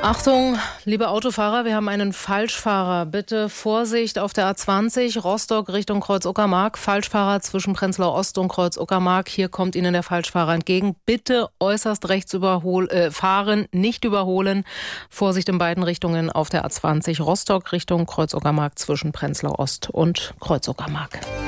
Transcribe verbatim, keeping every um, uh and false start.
Achtung, liebe Autofahrer, wir haben einen Falschfahrer. Bitte Vorsicht auf der A zwanzig, Rostock Richtung Kreuz-Uckermark. Falschfahrer zwischen Prenzlau Ost und Kreuz-Uckermark. Hier kommt Ihnen der Falschfahrer entgegen. Bitte äußerst rechts überhol, äh, fahren, nicht überholen. Vorsicht in beiden Richtungen auf der A zwanzig, Rostock Richtung Kreuz-Uckermark zwischen Prenzlau Ost und Kreuz-Uckermark.